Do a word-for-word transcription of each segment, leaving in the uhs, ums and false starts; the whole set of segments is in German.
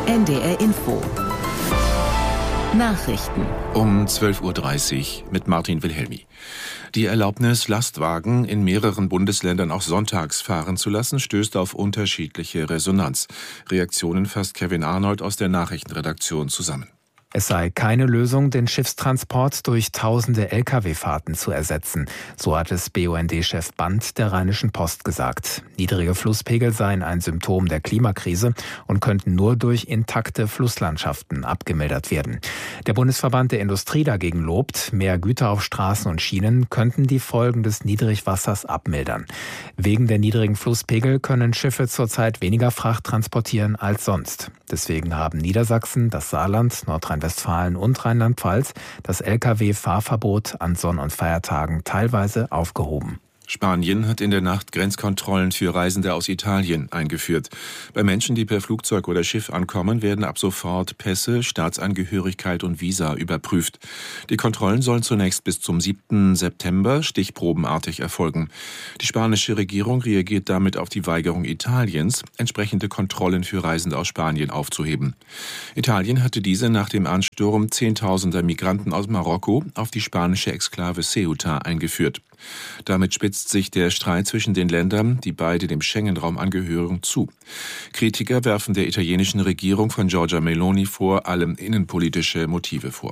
N D R Info. Nachrichten. Um zwölf Uhr dreißig mit Martin Wilhelmi. Die Erlaubnis, Lastwagen in mehreren Bundesländern auch sonntags fahren zu lassen, stößt auf unterschiedliche Resonanz. Reaktionen fasst Kevin Arnold aus der Nachrichtenredaktion zusammen. Es sei keine Lösung, den Schiffstransport durch tausende L K W-Fahrten zu ersetzen. So hat es B U N D-Chef Band der Rheinischen Post gesagt. Niedrige Flusspegel seien ein Symptom der Klimakrise und könnten nur durch intakte Flusslandschaften abgemildert werden. Der Bundesverband der Industrie dagegen lobt, mehr Güter auf Straßen und Schienen könnten die Folgen des Niedrigwassers abmildern. Wegen der niedrigen Flusspegel können Schiffe zurzeit weniger Fracht transportieren als sonst. Deswegen haben Niedersachsen, das Saarland, Nordrhein-Westfalen und Rheinland-Pfalz das L K W-Fahrverbot an Sonn- und Feiertagen teilweise aufgehoben. Spanien hat in der Nacht Grenzkontrollen für Reisende aus Italien eingeführt. Bei Menschen, die per Flugzeug oder Schiff ankommen, werden ab sofort Pässe, Staatsangehörigkeit und Visa überprüft. Die Kontrollen sollen zunächst bis zum siebten September stichprobenartig erfolgen. Die spanische Regierung reagiert damit auf die Weigerung Italiens, entsprechende Kontrollen für Reisende aus Spanien aufzuheben. Italien hatte diese nach dem Ansturm zehntausender Migranten aus Marokko auf die spanische Exklave Ceuta eingeführt. Damit spitzt sich der Streit zwischen den Ländern, die beide dem Schengen-Raum angehören, zu. Kritiker werfen der italienischen Regierung von Giorgia Meloni vor allem innenpolitische Motive vor.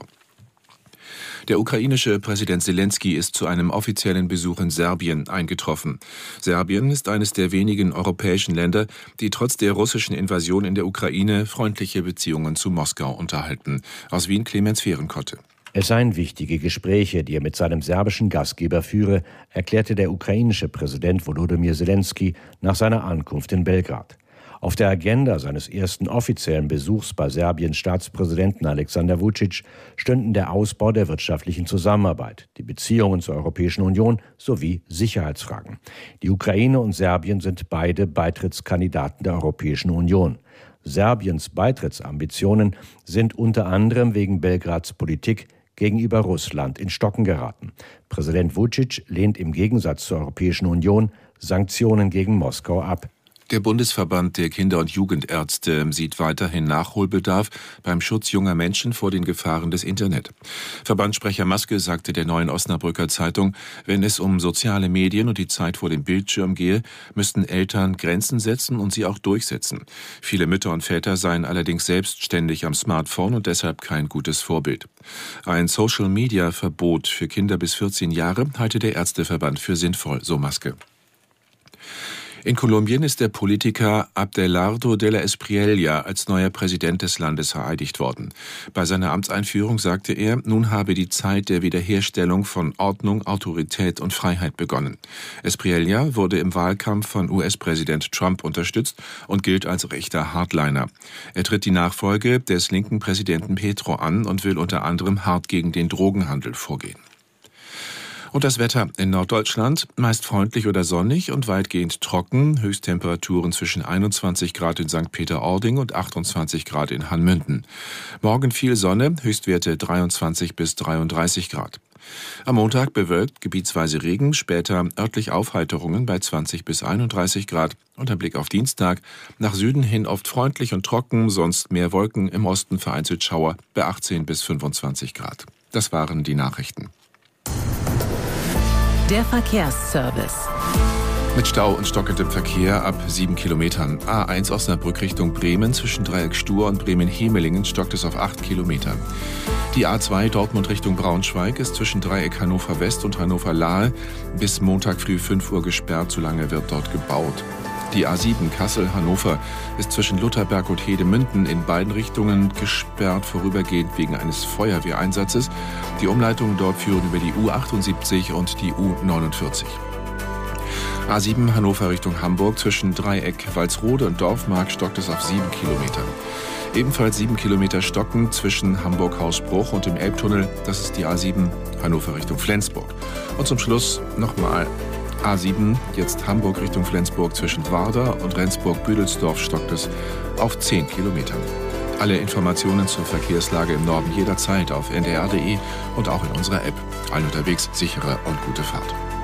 Der ukrainische Präsident Selenskyj ist zu einem offiziellen Besuch in Serbien eingetroffen. Serbien ist eines der wenigen europäischen Länder, die trotz der russischen Invasion in der Ukraine freundliche Beziehungen zu Moskau unterhalten. Aus Wien Clemens Fehrenkotte. Es seien wichtige Gespräche, die er mit seinem serbischen Gastgeber führe, erklärte der ukrainische Präsident Volodymyr Selenskyj nach seiner Ankunft in Belgrad. Auf der Agenda seines ersten offiziellen Besuchs bei Serbiens Staatspräsidenten Alexander Vučić stünden der Ausbau der wirtschaftlichen Zusammenarbeit, die Beziehungen zur Europäischen Union sowie Sicherheitsfragen. Die Ukraine und Serbien sind beide Beitrittskandidaten der Europäischen Union. Serbiens Beitrittsambitionen sind unter anderem wegen Belgrads Politik gegenüber Russland in Stocken geraten. Präsident Vučić lehnt im Gegensatz zur Europäischen Union Sanktionen gegen Moskau ab. Der Bundesverband der Kinder- und Jugendärzte sieht weiterhin Nachholbedarf beim Schutz junger Menschen vor den Gefahren des Internet. Verbandssprecher Maske sagte der Neuen Osnabrücker Zeitung, wenn es um soziale Medien und die Zeit vor dem Bildschirm gehe, müssten Eltern Grenzen setzen und sie auch durchsetzen. Viele Mütter und Väter seien allerdings selbstständig am Smartphone und deshalb kein gutes Vorbild. Ein Social-Media-Verbot für Kinder bis vierzehn Jahre halte der Ärzteverband für sinnvoll, so Maske. In Kolumbien ist der Politiker Abelardo de la Espriella als neuer Präsident des Landes vereidigt worden. Bei seiner Amtseinführung sagte er, nun habe die Zeit der Wiederherstellung von Ordnung, Autorität und Freiheit begonnen. Espriella wurde im Wahlkampf von U S-Präsident Trump unterstützt und gilt als rechter Hardliner. Er tritt die Nachfolge des linken Präsidenten Petro an und will unter anderem hart gegen den Drogenhandel vorgehen. Und das Wetter in Norddeutschland meist freundlich oder sonnig und weitgehend trocken. Höchsttemperaturen zwischen einundzwanzig Grad in Sankt Peter-Ording und achtundzwanzig Grad in Hanmünden. Morgen viel Sonne, Höchstwerte dreiundzwanzig bis dreiunddreißig Grad. Am Montag bewölkt, gebietsweise Regen, später örtlich Aufheiterungen bei zwanzig bis einunddreißig Grad. Unter Blick auf Dienstag, nach Süden hin oft freundlich und trocken, sonst mehr Wolken, im Osten vereinzelt Schauer bei achtzehn bis fünfundzwanzig Grad. Das waren die Nachrichten. Der Verkehrsservice. Mit Stau und stockendem Verkehr ab sieben Kilometern. A eins Osnabrück Richtung Bremen zwischen Dreieck Stur und Bremen-Hemelingen stockt es auf acht Kilometern. Die A zwei Dortmund Richtung Braunschweig ist zwischen Dreieck Hannover West und Hannover Lahe bis Montag früh fünf Uhr gesperrt, solange wird dort gebaut. Die A sieben Kassel-Hannover ist zwischen Lutherberg und Hedemünden in beiden Richtungen gesperrt, vorübergehend wegen eines Feuerwehreinsatzes. Die Umleitungen dort führen über die U achtundsiebzig und die U neunundvierzig. A sieben Hannover Richtung Hamburg zwischen Dreieck Walsrode und Dorfmark stockt es auf sieben Kilometern. Ebenfalls sieben Kilometer stocken zwischen Hamburg-Hausbruch und dem Elbtunnel. Das ist die A sieben Hannover Richtung Flensburg. Und zum Schluss nochmal A sieben, jetzt Hamburg Richtung Flensburg zwischen Warder und Rendsburg-Büdelsdorf stockt es auf zehn Kilometern. Alle Informationen zur Verkehrslage im Norden jederzeit auf n d r punkt d e und auch in unserer App. Allen unterwegs sichere und gute Fahrt.